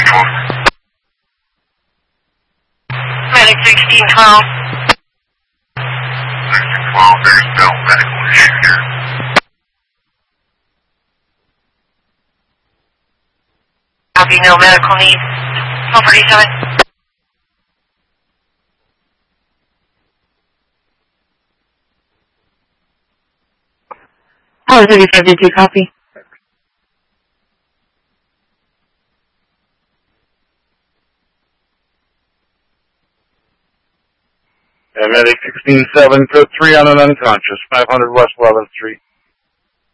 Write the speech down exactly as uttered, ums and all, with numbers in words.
Medic sixteen twelve. sixteen twelve, there's no medical issue here. Copy, no medical need. one forty-seven. Tower thirty-five, did you copy? And Medic sixteen seven, code three on an unconscious, five hundred West eleventh Street.